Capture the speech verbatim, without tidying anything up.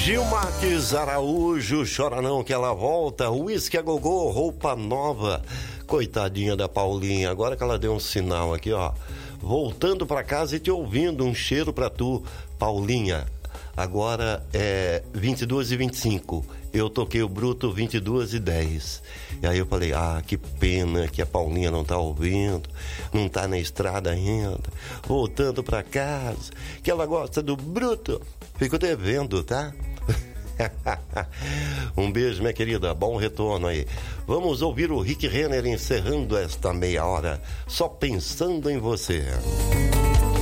Gilmax Araújo, chora não que ela volta, uísque a gogô, roupa nova, coitadinha da Paulinha, agora que ela deu um sinal aqui, ó, voltando pra casa e te ouvindo, um cheiro pra tu, Paulinha. Agora é vinte e duas e vinte e cinco, eu toquei o bruto vinte e duas e dez. E aí eu falei, ah, que pena que a Paulinha não tá ouvindo, não tá na estrada ainda, voltando pra casa, que ela gosta do bruto. Fico devendo, tá? Um beijo, minha querida, bom retorno aí. Vamos ouvir o Rick Renner encerrando esta meia hora, só pensando em você.